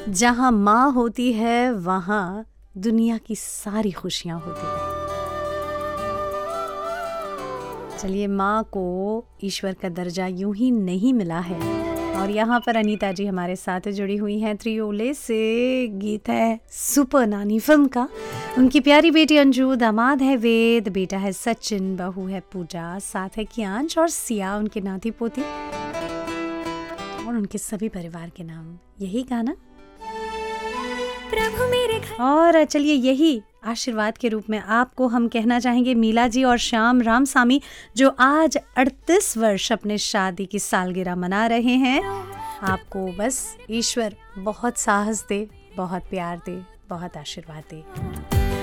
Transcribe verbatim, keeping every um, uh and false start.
जहाँ माँ होती है वहाँ दुनिया की सारी खुशियाँ होती हैं। चलिए, माँ को ईश्वर का दर्जा यूं ही नहीं मिला है। और यहाँ पर अनीता जी हमारे साथ जुड़ी हुई हैं त्रियोले से। गीत है सुपर नानी फिल्म का। उनकी प्यारी बेटी अंजू, दामाद है वेद, बेटा है सचिन, बहू है पूजा, साथ है कियांश और सिया उनके नाती पोती और उनके सभी परिवार के नाम। यही गाना प्रभु मेरे घर। और चलिए, यही आशीर्वाद के रूप में आपको हम कहना चाहेंगे मीला जी और श्याम रामसामी, जो आज अड़तीस वर्ष अपने शादी की सालगिरह मना रहे हैं। आपको बस ईश्वर बहुत साहस दे, बहुत प्यार दे, बहुत आशीर्वाद दे।